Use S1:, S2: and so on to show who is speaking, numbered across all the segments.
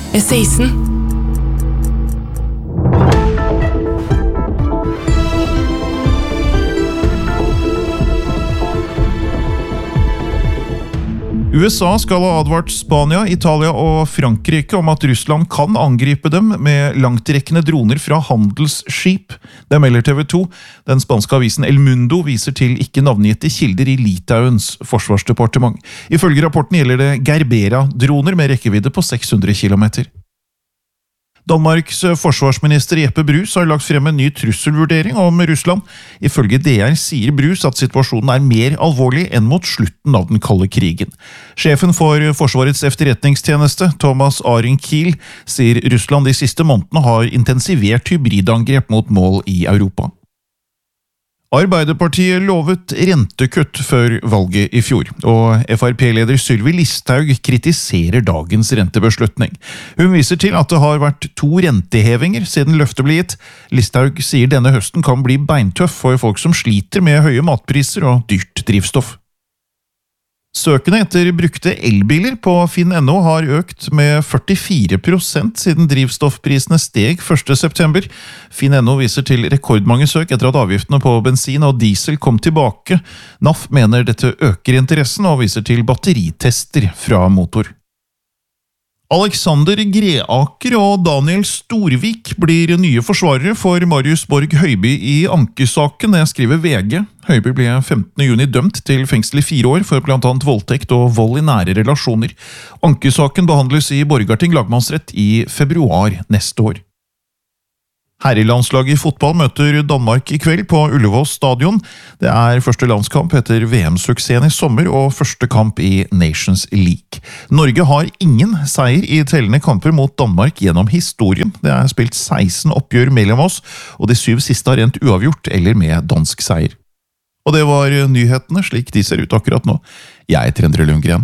S1: er 16.
S2: USA skal ha advart Spania, Italia og Frankrike om at Russland kan angripe dem med langtrekkende droner fra handelsskip. Det melder TV 2. Den spanske avisen El Mundo viser til ikke navngitte kilder i Litauens forsvarsdepartement. Ifølge rapporten gjelder det Gerbera-droner med rekkevidde på 600 kilometer. Danmarks forsvarsminister Jeppe Bruus har lagt frem en ny trusselvurdering om Russland. Ifølge DR sier Bruus at situasjonen er mer alvorlig enn mot slutten av den kalde krigen. Sjefen for Forsvarets efterretningstjeneste, Thomas Arenkiel, sier Russland de siste månedene har intensivert hybridangrep mot mål i Europa. Arbeiderpartiet lovet rentekutt før valget i fjor, og FrP-leder Sylvi Listhaug kritiserer dagens rentebeslutning. Hun viser til at det har vært 2 rentehevinger siden løftet ble gitt. Listhaug sier denne høsten kan bli beintøff for folk som sliter med høye matpriser og dyrt drivstoff. Søkene etter brukte elbiler på Finn.no har økt med 44% siden drivstoffprisene steg 1. september. Finn.no viser til rekordmange søk etter at avgiftene på bensin og diesel kom tilbake. NAF mener dette øker interessen og viser til batteritester fra motor. Alexander Greaker og Daniel Storvik blir nye forsvarere for Marius Borg Høiby i ankesaken, det skriver VG. Høiby ble 15. juni dømt til fengsel i 4 år for blant annet voldtekt og vold i nære relasjoner. Ankesaken behandles i Borgarting lagmannsrett i februar neste år. Herrelandslaget i fotball møter Danmark i kveld på Ullevål stadion. Det er første landskamp etter VM-suksessen i sommer og første kamp i Nations League. Norge har ingen seier i tellende kamper mot Danmark gjennom historien. Det er spilt 16 oppgjør mellom oss, og de 7 siste har endt uavgjort eller med dansk seier. Og det var nyhetene slik de ser ut akkurat nå. Jeg heter Endre Lundgren.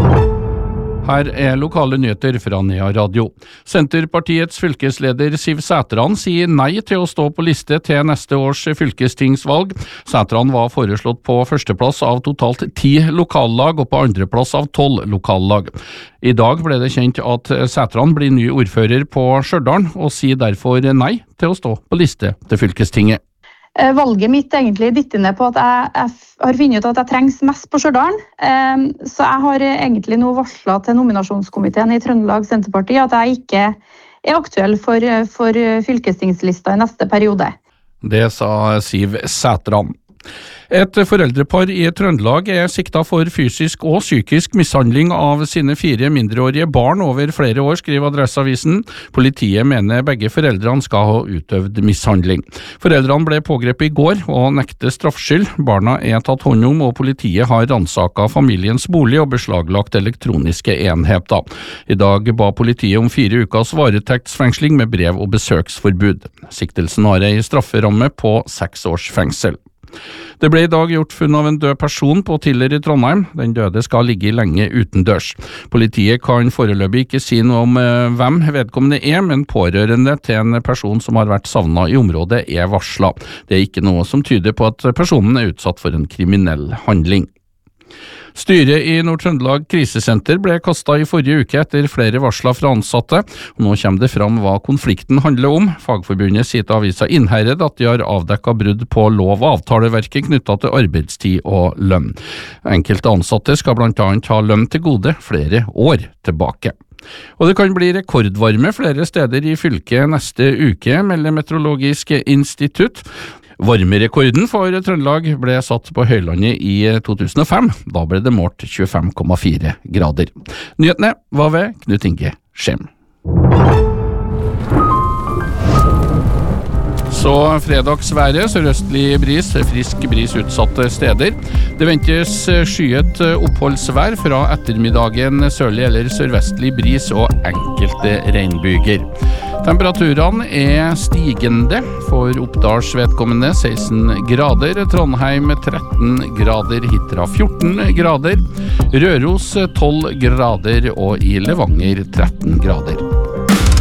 S3: Her er lokale nyheter fra Nea Radio. Senterpartiets fylkesleder Siv Sætran sier nei til å stå på liste til neste års fylkestingsvalg. Sætran var foreslått på førsteplass av totalt 10 lokallag og på andreplass av 12 lokallag. I dag ble det kjent at Sætran blir ny ordfører på Stjørdal og sier derfor nei til å stå på liste til fylkestinget.
S4: Valget mitt egentlig dytter ned på at jeg har funnet ut at jeg trengs mest på Stjørdal. Så jeg har egentlig nå varslet til nominasjonskomiteen i Trøndelag Senterparti at jeg ikke er aktuell for fylkestingslista i neste periode.
S3: Det sa Siv Sætran. Et foreldrepar i Trøndelag er siktet for fysisk og psykisk mishandling av sine 4 mindreårige barn over flere år, skriver Adresseavisen. Politiet mener begge foreldrene skal ha utøvd mishandling. Foreldrene ble pågrepet i går og nekter straffskyld. Barna er tatt hånd om, og politiet har ransaket familiens bolig og beslaglagt elektroniske enheter. I dag ba politiet om 4 ukers varetektsfengsling med brev- og besøksforbud. Siktelsen har en strafferamme på 6 års fengsel. Det ble i dag gjort funn av en død person på Tiller i Trondheim. Den døde skal ligge lenge utendørs. Politiet kan foreløpig ikke si noe om hvem vedkommende er, men pårørende til en person som har vært savnet i området er varslet. Det er ikke noe som tyder på at personen er utsatt for en kriminell handling. Styret i Nord-Trøndelag krisesenter ble kastet i forrige uke etter flere varsler fra ansatte, og nå kommer det fram hva konflikten handler om. Fagforbundet sier til avisa Innherred at de har avdekket brudd på lov- og avtaleverket knyttet til arbeidstid og lønn. Enkelte ansatte skal blant annet ha lønn til gode flere år tilbake. Og det kan bli rekordvarme flere steder i fylket neste uke, melder Meteorologisk institutt. Varmerekorden for Trøndelag ble satt på Høylandet i 2005. Da ble det målt 25,4 grader. Nyhetene var ved Knut Inge Skjem. Så fredagsværet, sørøstlig bris, frisk bris utsatte steder. Det ventes skyet oppholdsvær fra ettermiddagen, sørlig eller sørvestlig bris og enkelte regnbyger. Temperaturene er stigende for Oppdals vedkommende 16 grader, Trondheim 13 grader, Hitra 14 grader, Røros 12 grader og i Levanger 13 grader.